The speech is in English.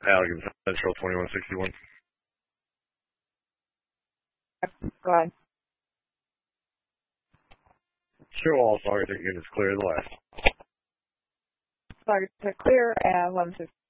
Allegan Central 2161. Go ahead. Show all target units clear to the left. Target to clear at 11:50.